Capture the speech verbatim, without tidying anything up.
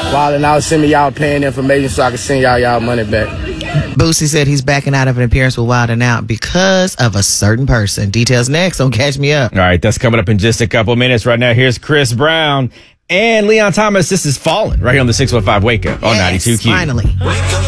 Wildin' Out, send me y'all paying information so I can send y'all y'all money back. Boosie said he's backing out of an appearance with Wildin' Out because of a certain person. Details next on Catch Me Up. All right, that's coming up in just a couple minutes. Right now, here's Chris Brown and Leon Thomas. This is Fallen right here on the six one five Wake Up on Yes, ninety-two Q. finally.